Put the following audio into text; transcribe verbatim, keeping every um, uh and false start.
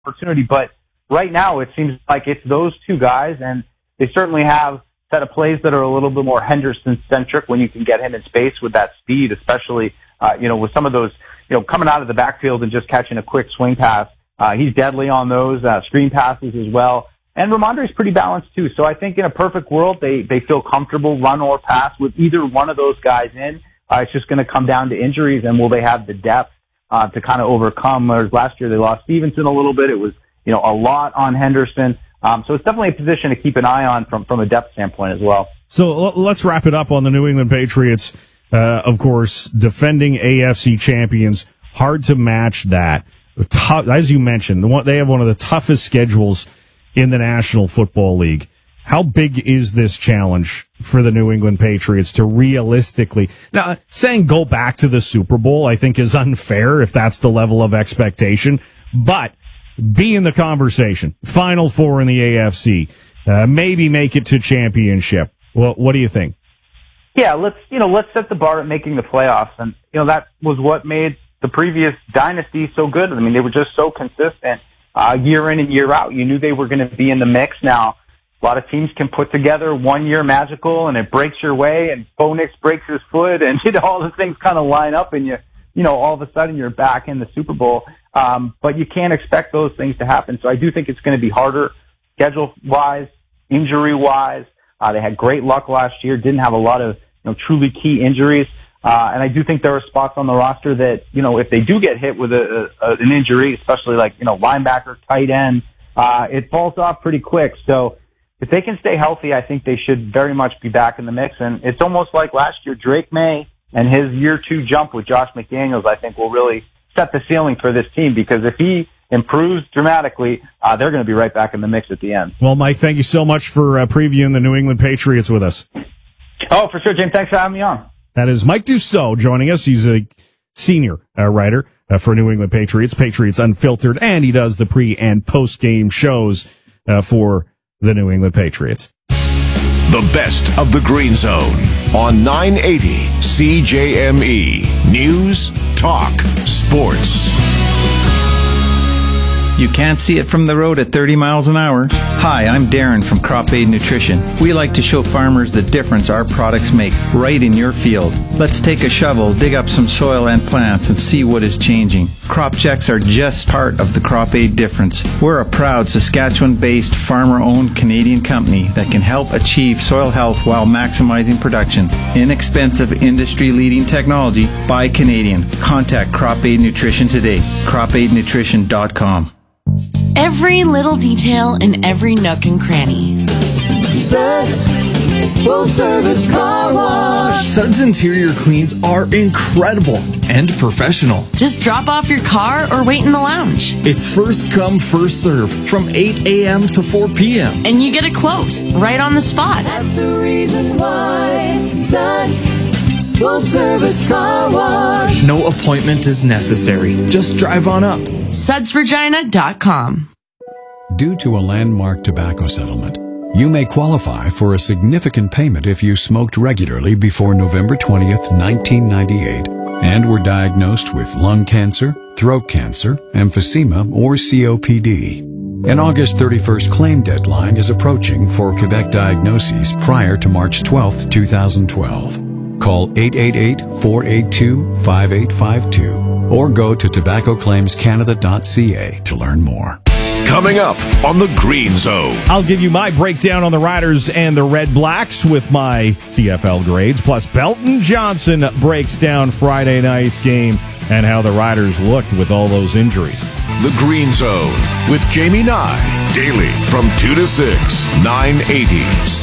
opportunity. But right now, it seems like it's those two guys, and they certainly have a set of plays that are a little bit more Henderson-centric when you can get him in space with that speed, especially, uh, you know, with some of those, you know, coming out of the backfield and just catching a quick swing pass. Uh, he's deadly on those, uh, screen passes as well. And Ramondre's pretty balanced too. So I think in a perfect world, they, they feel comfortable run or pass with either one of those guys in. Uh, it's just going to come down to injuries, and will they have the depth, uh, to kind of overcome. Whereas last year they lost Stevenson a little bit. It was, you know, a lot on Henderson. Um, so it's definitely a position to keep an eye on from, from a depth standpoint as well. So l- let's wrap it up on the New England Patriots. Uh, of course, defending A F C champions, hard to match that. Tough, as you mentioned, the one, they have one of the toughest schedules in the National Football League. How big is this challenge for the New England Patriots to realistically... Now, saying go back to the Super Bowl, I think, is unfair if that's the level of expectation, but be in the conversation. Final Four in the A F C. Uh, maybe make it to championship. Well, what do you think? Yeah, let's, you know, let's set the bar at making the playoffs. And, you know, that was what made the previous dynasty so good. I mean, they were just so consistent, uh, year in and year out. You knew they were going to be in the mix. Now, a lot of teams can put together one year magical and it breaks your way, and Bo Nix breaks his foot, and, you know, all the things kind of line up, and you, you know, all of a sudden you're back in the Super Bowl. Um, but you can't expect those things to happen. So I do think it's going to be harder schedule-wise, injury-wise. Uh, they had great luck last year, didn't have a lot of, you know, truly key injuries. Uh, and I do think there are spots on the roster that, you know, if they do get hit with a, a an injury, especially like, you know, linebacker, tight end, uh, it falls off pretty quick. So if they can stay healthy, I think they should very much be back in the mix. And it's almost like last year, Drake May and his year two jump with Josh McDaniels, I think will really set the ceiling for this team, because if he improves dramatically, uh, they're going to be right back in the mix at the end. Well, Mike, thank you so much for uh, previewing the New England Patriots with us. Oh, for sure, James. Thanks for having me on. That is Mike Dussault joining us. He's a senior uh, writer uh, for New England Patriots, Patriots Unfiltered, and he does the pre- and post-game shows uh, for the New England Patriots. The best of the Green Zone on nine eighty C J M E. News, talk, sports. You can't see it from the road at thirty miles an hour. Hi, I'm Darren from Crop Aid Nutrition. We like to show farmers the difference our products make right in your field. Let's take a shovel, dig up some soil and plants, and see what is changing. Crop checks are just part of the Crop Aid difference. We're a proud Saskatchewan-based, farmer-owned Canadian company that can help achieve soil health while maximizing production. Inexpensive, industry-leading technology by Canadian. Contact Crop Aid Nutrition today. crop aid nutrition dot com. Every little detail in every nook and cranny. Suds Full Service Car Wash. Suds interior cleans are incredible and professional. Just drop off your car or wait in the lounge. It's first come, first serve from eight a.m. to four p.m. And you get a quote right on the spot. That's the reason why Suds Full Service Car Wash. No appointment is necessary. Just drive on up. suds regina dot com. Due to a landmark tobacco settlement, you may qualify for a significant payment if you smoked regularly before November twentieth, nineteen ninety-eight, and were diagnosed with lung cancer, throat cancer, emphysema, or C O P D. An August thirty-first claim deadline is approaching for Quebec diagnoses prior to March twelfth, twenty twelve. Call eight eight eight, four eight two, five eight five two or go to tobacco claims canada dot c a to learn more. Coming up on the Green Zone. I'll give you my breakdown on the Riders and the Red Blacks with my C F L grades. Plus, Belton Johnson breaks down Friday night's game and how the Riders looked with all those injuries. The Green Zone with Jamie Nye. Daily from two to six, nine eighty